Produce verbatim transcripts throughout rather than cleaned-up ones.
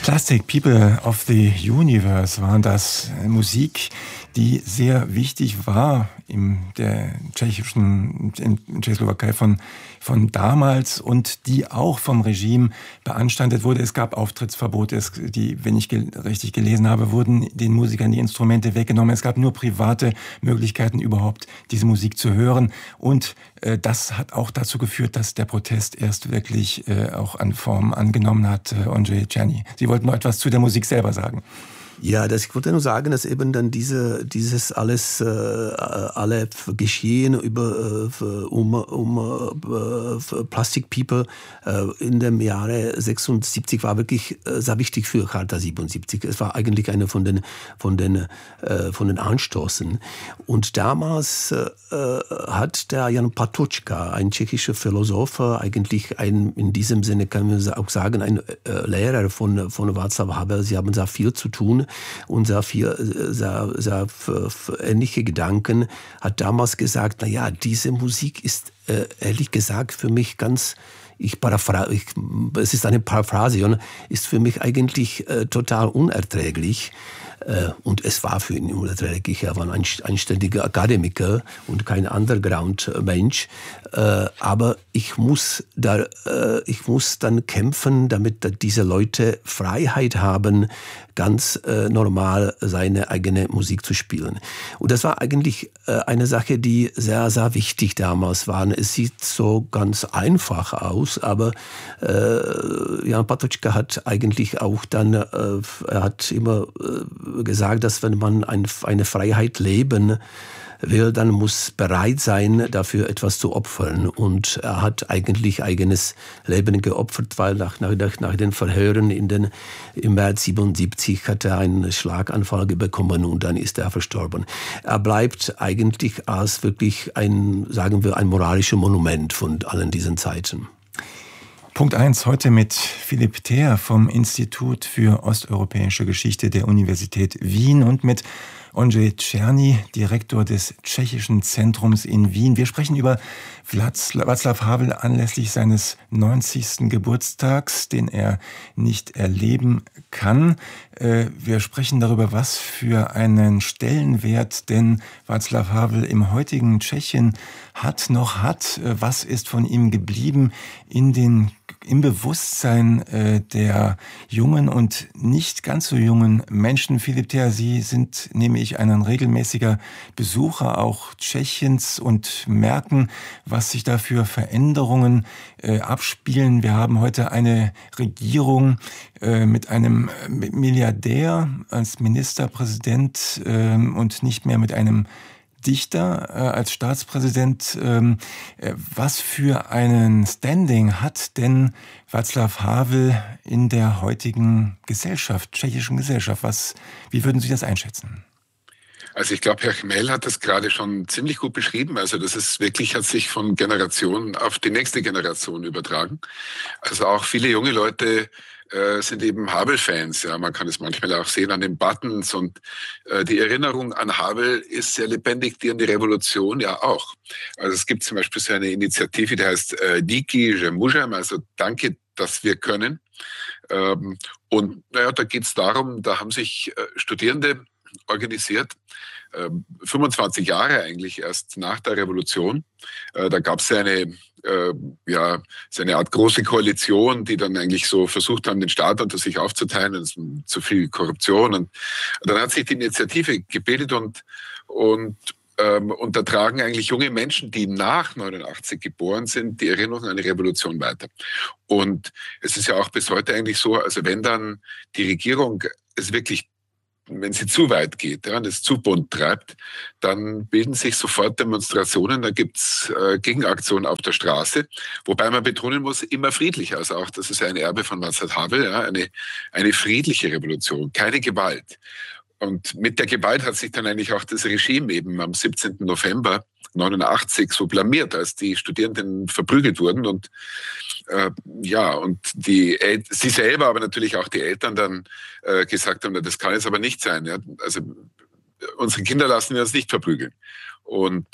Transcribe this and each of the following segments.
Plastic People of the Universe waren das, Musik, die sehr wichtig war in der tschechischen, in Tschechoslowakei von, von damals und die auch vom Regime beanstandet wurde. Es gab Auftrittsverbote, es, die, wenn ich gel- richtig gelesen habe, wurden den Musikern die Instrumente weggenommen. Es gab nur private Möglichkeiten, überhaupt diese Musik zu hören. Und äh, das hat auch dazu geführt, dass der Protest erst wirklich äh, auch an Form angenommen hat. Äh, Ondřej Černý, Sie wollten noch etwas zu der Musik selber sagen. Ja, das, ich wollte nur sagen, dass eben dann diese, dieses alles, äh, alle Geschehen über, äh, um, um äh, Plastic People äh, in dem Jahre sechsundsiebzig war wirklich äh, sehr wichtig für Charta siebenundsiebzig. Es war eigentlich eine von den, von den, äh, von den Anstoßen. Und damals äh, hat der Jan Patočka, ein tschechischer Philosoph, eigentlich ein, in diesem Sinne kann man auch sagen, ein äh, Lehrer von, von Václav Havel. Sie haben sehr viel zu tun. Und sehr, viel, sehr, sehr ähnliche Gedanken, hat damals gesagt, na ja, diese Musik ist äh, ehrlich gesagt für mich ganz, ich paraphrase, ich, es ist eine Paraphrase, ist für mich eigentlich äh, total unerträglich. Und es war für ihn unerträglich. Er war ein anständiger Akademiker und kein Underground-Mensch. Aber ich muss, da, ich muss dann kämpfen, damit diese Leute Freiheit haben, ganz normal seine eigene Musik zu spielen. Und das war eigentlich eine Sache, die sehr, sehr wichtig damals war. Es sieht so ganz einfach aus, aber Jan Patočka hat eigentlich auch dann, er hat immer gesagt, dass wenn man ein, eine Freiheit leben will, dann muss bereit sein, dafür etwas zu opfern. Und er hat eigentlich eigenes Leben geopfert, weil nach, nach, nach den Verhören in den, im März siebenundsiebzig hat er einen Schlaganfall bekommen und dann ist er verstorben. Er bleibt eigentlich als wirklich ein, sagen wir, ein moralisches Monument von allen diesen Zeiten. Punkt eins heute mit Philipp Theer vom Institut für osteuropäische Geschichte der Universität Wien und mit Ondřej Černý, Direktor des Tschechischen Zentrums in Wien. Wir sprechen über Václav Havel anlässlich seines neunzigsten Geburtstags, den er nicht erleben kann. Wir sprechen darüber, was für einen Stellenwert denn Václav Havel im heutigen Tschechien hat, noch hat. Was ist von ihm geblieben in den, im Bewusstsein der jungen und nicht ganz so jungen Menschen? Philipp Theer, Sie sind, nehme ich, ein regelmäßiger Besucher auch Tschechiens und merken, was sich da für Veränderungen äh, abspielen. Wir haben heute eine Regierung äh, mit einem Milliardär als Ministerpräsident äh, und nicht mehr mit einem Dichter äh, als Staatspräsident. Ähm, äh, was für einen Standing hat denn Václav Havel in der heutigen Gesellschaft, tschechischen Gesellschaft? Was, wie würden Sie das einschätzen? Also ich glaube, Herr Chmel hat das gerade schon ziemlich gut beschrieben. Also das ist wirklich, hat sich von Generation auf die nächste Generation übertragen. Also auch viele junge Leute äh, sind eben Havel-Fans. Ja, man kann es manchmal auch sehen an den Buttons. Und äh, die Erinnerung an Havel ist sehr lebendig, die an die Revolution ja auch. Also es gibt zum Beispiel so eine Initiative, die heißt äh, Díky, že můžeme, also danke, dass wir können. Ähm, und naja, da geht es darum, da haben sich äh, Studierende organisiert, äh, fünfundzwanzig Jahre eigentlich erst nach der Revolution. Äh, da gab es eine, äh, ja, so eine Art große Koalition, die dann eigentlich so versucht haben, den Staat unter sich aufzuteilen. Es ist zu viel Korruption. Und, und dann hat sich die Initiative gebildet und, und ähm, und da tragen eigentlich junge Menschen, die nach neunundachtzig geboren sind, die Erinnerung an die Revolution weiter. Und es ist ja auch bis heute eigentlich so, also wenn dann die Regierung es wirklich, wenn sie zu weit geht, ja, und es zu bunt treibt, dann bilden sich sofort Demonstrationen, da gibt's äh, Gegenaktionen auf der Straße, wobei man betonen muss, immer friedlich, also auch, das ist ein Erbe von Václav Havel, ja, eine, eine friedliche Revolution, keine Gewalt. Und mit der Gewalt hat sich dann eigentlich auch das Regime eben am siebzehnten November neunundachtzig so blamiert, als die Studierenden verprügelt wurden und äh, ja, und die El- sie selber, aber natürlich auch die Eltern dann äh, gesagt haben, das kann jetzt aber nicht sein. Ja? Also unsere Kinder lassen wir uns nicht verprügeln. Und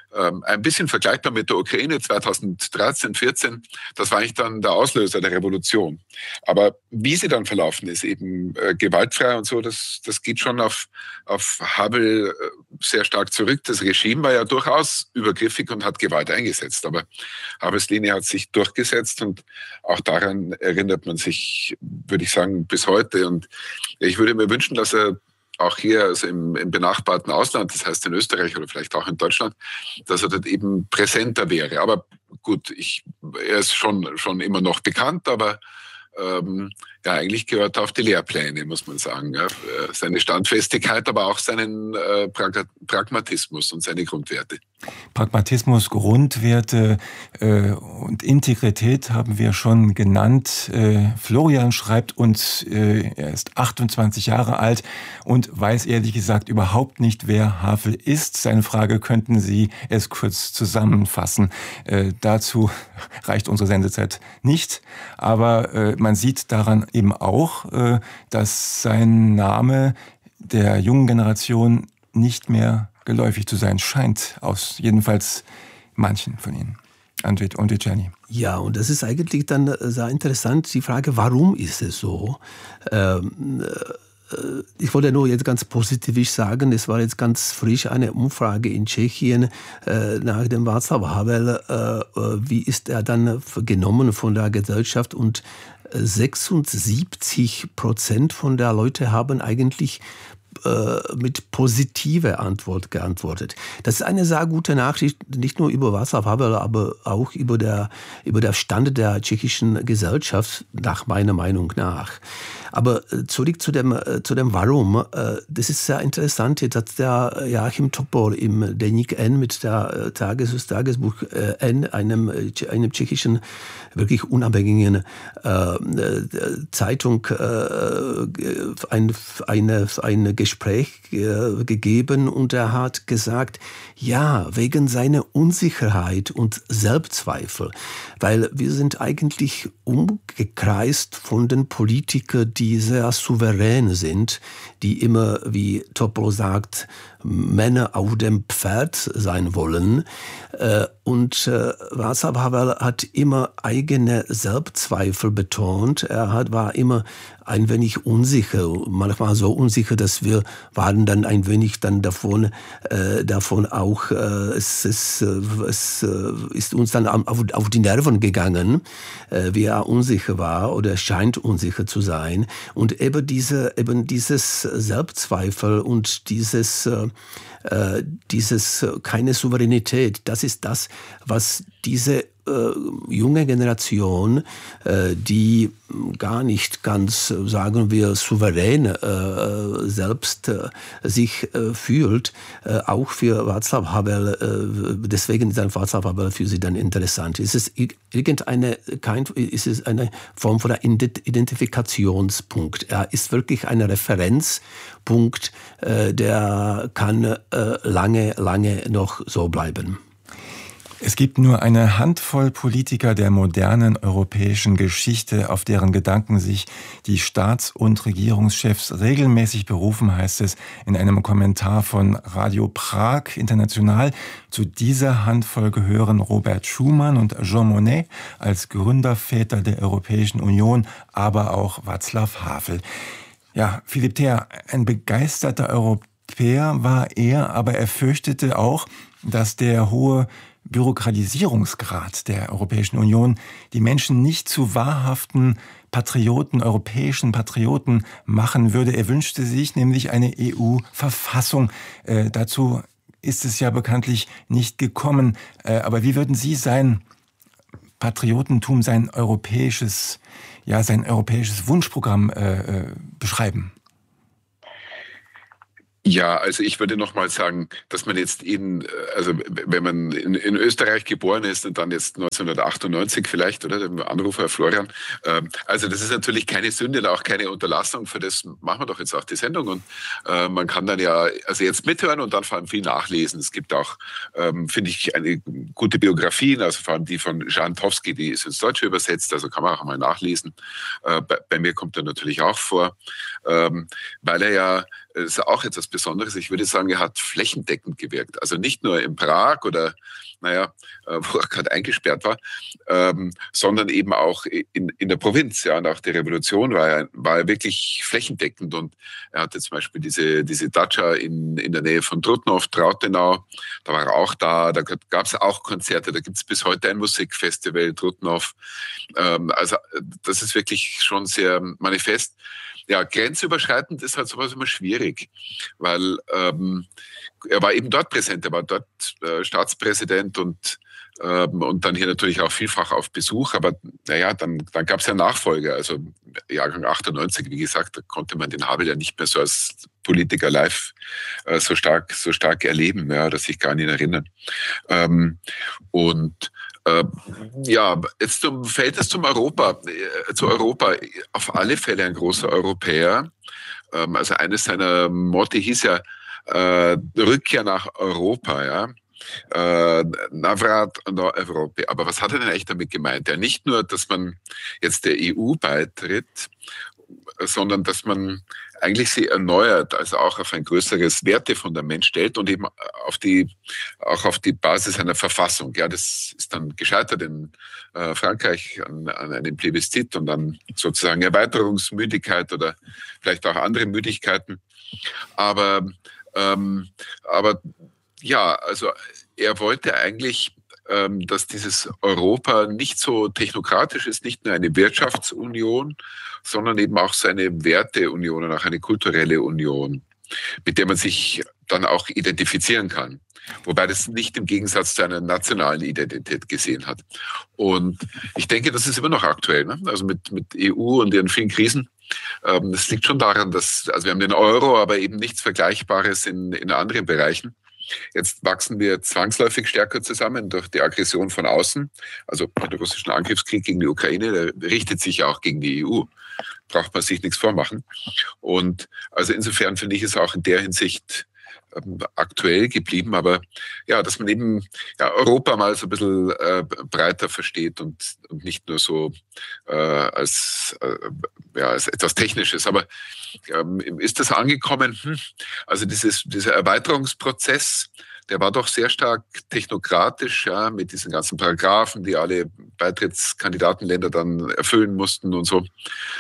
ähm, ein bisschen vergleichbar mit der Ukraine zweitausenddreizehn, vierzehn. Das war eigentlich dann der Auslöser der Revolution. Aber wie sie dann verlaufen ist, eben äh, gewaltfrei und so, das, das geht schon auf, auf Havel äh, sehr stark zurück. Das Regime war ja durchaus übergriffig und hat Gewalt eingesetzt. Aber Havels Linie hat sich durchgesetzt und auch daran erinnert man sich, würde ich sagen, bis heute. Und ich würde mir wünschen, dass er auch hier, also im, im benachbarten Ausland, das heißt in Österreich oder vielleicht auch in Deutschland, dass er dort eben präsenter wäre. Aber gut, ich, er ist schon, schon immer noch bekannt, aber ähm, ja, eigentlich gehört er auf die Lehrpläne, muss man sagen. Ja. Seine Standfestigkeit, aber auch seinen äh, Pragmatismus und seine Grundwerte. Pragmatismus, Grundwerte äh, und Integrität haben wir schon genannt. Äh, Florian schreibt uns, äh, er ist achtundzwanzig Jahre alt und weiß ehrlich gesagt überhaupt nicht, wer Havel ist. Seine Frage, könnten Sie es kurz zusammenfassen? Äh, dazu reicht unsere Sendezeit nicht, aber äh, man sieht daran eben auch, äh, dass sein Name der jungen Generation nicht mehr geläufig zu sein scheint, aus jedenfalls manchen von ihnen. Andrzej Czerny. Ja, und das ist eigentlich dann sehr interessant, die Frage, warum ist es so? Ähm, äh, ich wollte nur jetzt ganz positivisch sagen, es war jetzt ganz frisch eine Umfrage in Tschechien äh, nach dem Václav Havel, äh, wie ist er dann genommen von der Gesellschaft, und sechsundsiebzig Prozent von der Leute haben eigentlich mit positiver Antwort geantwortet. Das ist eine sehr gute Nachricht, nicht nur über Václav Havel, aber auch über der, über der Stand der tschechischen Gesellschaft, nach meiner Meinung nach. Aber zurück zu dem, zu dem Warum. Das ist sehr interessant, dass der Joachim Topor im Deník N mit der Tages, Tagesbuch N, einem, einem tschechischen, wirklich unabhängigen äh, Zeitung, äh, ein, eine, eine Gespräch äh, gegeben, und er hat gesagt, ja, wegen seiner Unsicherheit und Selbstzweifel, weil wir sind eigentlich umgekreist von den Politikern, die sehr souverän sind, die immer, wie Topol sagt, Männer auf dem Pferd sein wollen. Und Václav Havel hat immer eigene Selbstzweifel betont. Er hat, war immer ein wenig unsicher, manchmal so unsicher, dass wir waren dann ein wenig dann davon, äh, davon auch, äh, es, es, es äh, ist uns dann auf, auf die Nerven gegangen, äh, wie er unsicher war oder scheint unsicher zu sein. Und eben diese, eben dieses Selbstzweifel und dieses, äh, dieses keine Souveränität, das ist das, was diese äh, junge Generation, äh, die gar nicht ganz, sagen wir, souverän äh, selbst äh, sich äh, fühlt, äh, auch für Václav Havel, äh, deswegen ist dann Václav Havel für sie dann interessant. Ist es irgendeine, kein, ist es eine Form von einem Identifikationspunkt. Er ist wirklich ein Referenzpunkt, äh, der kann äh, lange, lange noch so bleiben. Es gibt nur eine Handvoll Politiker der modernen europäischen Geschichte, auf deren Gedanken sich die Staats- und Regierungschefs regelmäßig berufen, heißt es in einem Kommentar von Radio Prag International. Zu dieser Handvoll gehören Robert Schuman und Jean Monnet als Gründerväter der Europäischen Union, aber auch Václav Havel. Ja, Philipp Theer, ein begeisterter Europäer war er, aber er fürchtete auch, dass der hohe Bürokratisierungsgrad der Europäischen Union die Menschen nicht zu wahrhaften Patrioten, europäischen Patrioten machen würde. Er wünschte sich nämlich eine E U-Verfassung. Äh, dazu ist es ja bekanntlich nicht gekommen. Äh, aber wie würden Sie sein Patriotentum, sein europäisches, ja, sein europäisches Wunschprogramm äh, beschreiben? Ja, also ich würde noch mal sagen, dass man jetzt in, also wenn man in, in Österreich geboren ist und dann jetzt neunzehnhundertachtundneunzig vielleicht, oder, der Anrufer Florian, ähm, also das ist natürlich keine Sünde und auch keine Unterlassung, für das machen wir doch jetzt auch die Sendung, und äh, man kann dann ja, also jetzt mithören und dann vor allem viel nachlesen. Es gibt auch, ähm, finde ich, eine gute Biografien, also vor allem die von Jan Towski, die ist ins Deutsche übersetzt, also kann man auch mal nachlesen. Äh, bei, bei mir kommt er natürlich auch vor, ähm, weil er ja ist auch etwas Besonderes. Ich würde sagen, er hat flächendeckend gewirkt. Also nicht nur in Prag oder, naja, wo er gerade eingesperrt war, ähm, sondern eben auch in, in der Provinz. Ja, nach der Revolution war er, war er wirklich flächendeckend. Und er hatte zum Beispiel diese, diese Datscha in, in der Nähe von Trutnov, Trautenau. Da war er auch da. Da gab es auch Konzerte. Da gibt es bis heute ein Musikfestival, Trutnov. Ähm, also das ist wirklich schon sehr manifest. Ja, grenzüberschreitend ist halt sowas immer schwierig, weil ähm, er war eben dort präsent, er war dort äh, Staatspräsident und ähm, und dann hier natürlich auch vielfach auf Besuch, aber naja, dann, dann gab es ja Nachfolger, also Jahrgang achtundneunzig, wie gesagt, da konnte man den Havel ja nicht mehr so als Politiker live äh, so stark so stark erleben, ja, dass sich gar nicht erinnern. Ähm, und Äh, ja, jetzt zum, fällt es zum Europa, äh, zu Europa. Auf alle Fälle ein großer Europäer. Ähm, also eines seiner Motte hieß ja äh, Rückkehr nach Europa, ja. Äh, Navrat na Evrope. Aber was hat er denn eigentlich damit gemeint? Ja, nicht nur, dass man jetzt der E U beitritt, sondern dass man eigentlich sie erneuert, also auch auf ein größeres Wertefundament stellt und eben auf die, auch auf die Basis einer Verfassung. Ja, das ist dann gescheitert in äh, Frankreich an, an einem Plebiszit und dann sozusagen Erweiterungsmüdigkeit oder vielleicht auch andere Müdigkeiten. Aber, ähm, aber ja, also er wollte eigentlich, ähm, dass dieses Europa nicht so technokratisch ist, nicht nur eine Wirtschaftsunion, sondern eben auch so eine Werteunion und auch eine kulturelle Union, mit der man sich dann auch identifizieren kann. Wobei das nicht im Gegensatz zu einer nationalen Identität gesehen hat. Und ich denke, das ist immer noch aktuell, ne? Also mit, mit E U und ihren vielen Krisen. Ähm, das liegt schon daran, dass, also wir haben den Euro, aber eben nichts Vergleichbares in, in anderen Bereichen. Jetzt wachsen wir zwangsläufig stärker zusammen durch die Aggression von außen. Also der russische Angriffskrieg gegen die Ukraine, der richtet sich ja auch gegen die E U. Braucht man sich nichts vormachen. Und also insofern finde ich es auch in der Hinsicht ähm, aktuell geblieben. Aber ja, dass man eben ja, Europa mal so ein bisschen äh, breiter versteht und, und nicht nur so äh, als, äh, ja, als etwas Technisches. Aber ähm, ist das angekommen? Hm. Also dieses, dieser Erweiterungsprozess, der war doch sehr stark technokratisch, ja, mit diesen ganzen Paragraphen, die alle Beitrittskandidatenländer dann erfüllen mussten und so.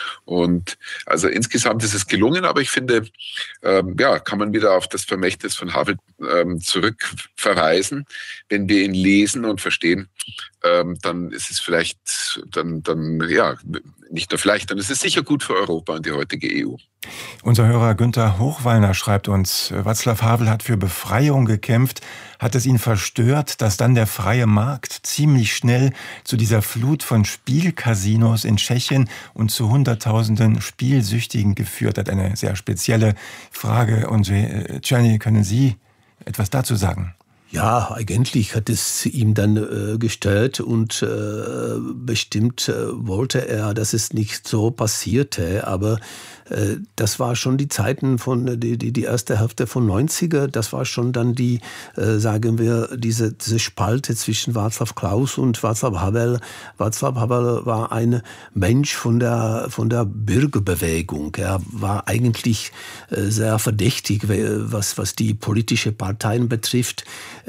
Und also insgesamt ist es gelungen, aber ich finde, ähm, ja, kann man wieder auf das Vermächtnis von Havel ähm, zurückverweisen. Wenn wir ihn lesen und verstehen, ähm, dann ist es vielleicht, dann, dann, ja, nicht nur vielleicht, dann ist es sicher gut für Europa und die heutige E U. Unser Hörer Günther Hochwallner schreibt uns, Václav Havel hat für Befreiung gekämpft. Hat es ihn verstört, dass dann der freie Markt ziemlich schnell zu dieser Flut von Spielcasinos in Tschechien und zu Hunderttausenden Spielsüchtigen geführt hat? Eine sehr spezielle Frage. Und Czerny, können Sie etwas dazu sagen? Ja, eigentlich hat es ihm dann äh, gestört und äh, bestimmt äh, wollte er, dass es nicht so passierte, aber äh, das war schon die Zeiten von, die, die, die erste Hälfte von neunziger, das war schon dann die, äh, sagen wir, diese, diese Spalte zwischen Václav Klaus und Václav Havel. Václav Havel war ein Mensch von der, von der Bürgerbewegung. Er war eigentlich äh, sehr verdächtig, was, was die politische Parteien betrifft.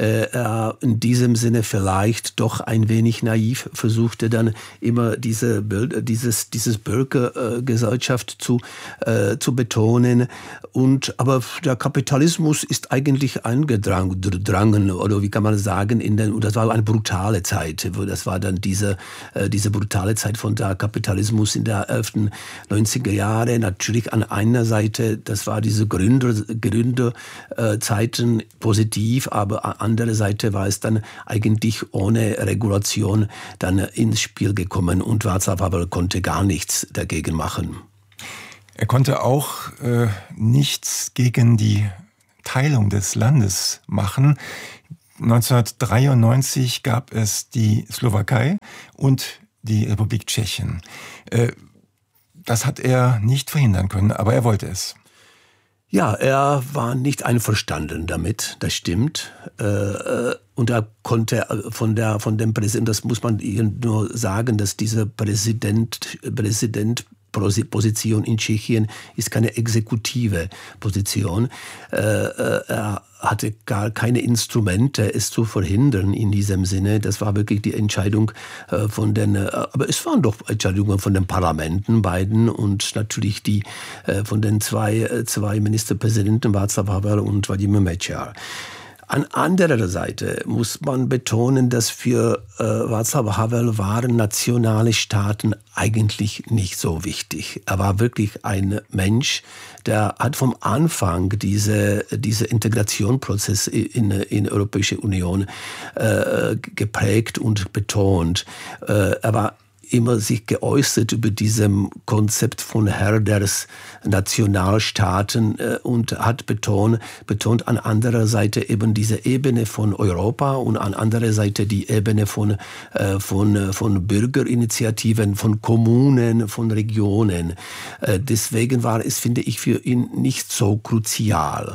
Er in diesem Sinne vielleicht doch ein wenig naiv versuchte dann immer diese dieses dieses Bürgergesellschaft zu äh, zu betonen und aber der Kapitalismus ist eigentlich eingedrangen oder wie kann man sagen in den und das war eine brutale Zeit, das war dann diese äh, diese brutale Zeit von der Kapitalismus in der elften neunziger Jahre natürlich an einer Seite das war diese Gründer Gründerzeiten äh, positiv, aber andere Seite war es dann eigentlich ohne Regulation dann ins Spiel gekommen und Václav Havel konnte gar nichts dagegen machen. Er konnte auch äh, nichts gegen die Teilung des Landes machen. neunzehnhundertdreiundneunzig gab es die Slowakei und die Republik Tschechien. Äh, das hat er nicht verhindern können, aber er wollte es. Ja, er war nicht einverstanden damit, das stimmt. Äh, und er konnte von der von dem Präsidenten, das muss man nur sagen, dass dieser Präsident Präsident Position in Tschechien ist keine exekutive Position. Er hatte gar keine Instrumente, es zu verhindern in diesem Sinne. Das war wirklich die Entscheidung von den, aber es waren doch Entscheidungen von den Parlamenten beiden und natürlich die von den zwei, zwei Ministerpräsidenten Václav Havel und Vladimir Mečiar. An anderer Seite muss man betonen, dass für äh, Václav Havel waren nationale Staaten eigentlich nicht so wichtig. Er war wirklich ein Mensch, der hat vom Anfang diese, diese Integrationsprozess in, in die Europäische Union äh, geprägt und betont. Äh, er war immer sich geäußert über diesem Konzept von Herders Nationalstaaten äh, und hat betont, betont an anderer Seite eben diese Ebene von Europa und an anderer Seite die Ebene von, äh, von, von Bürgerinitiativen, von Kommunen, von Regionen. Äh, deswegen war es, finde ich, für ihn nicht so kruzial.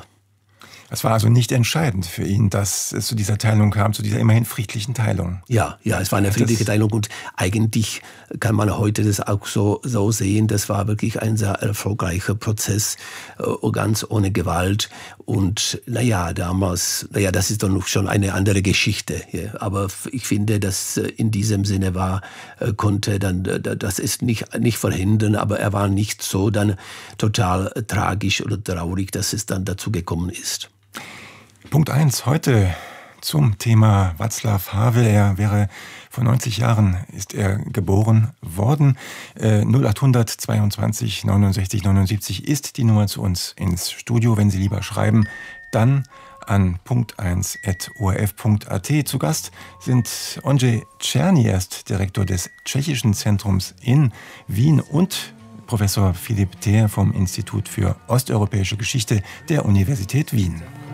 Es war also nicht entscheidend für ihn, dass es zu dieser Teilung kam, zu dieser immerhin friedlichen Teilung. Ja, ja, es war eine friedliche das Teilung und eigentlich kann man heute das auch so, so sehen. Das war wirklich ein sehr erfolgreicher Prozess, äh, ganz ohne Gewalt. Und naja, damals, naja, das ist doch schon eine andere Geschichte. Ja. Aber ich finde, dass in diesem Sinne war, äh, konnte dann, das ist nicht, nicht verhindern, aber er war nicht so dann total tragisch oder traurig, dass es dann dazu gekommen ist. Punkt eins heute zum Thema Václav Havel. Er wäre vor neunzig Jahren ist er geboren worden. Äh, null acht hundert zweiundzwanzig neunundsechzig neunundsiebzig ist die Nummer zu uns ins Studio. Wenn Sie lieber schreiben, dann an punkt eins at o r f punkt a t. Zu Gast sind Ondřej Černý, er ist Direktor des Tschechischen Zentrums in Wien, und Professor Philipp Theer vom Institut für Osteuropäische Geschichte der Universität Wien.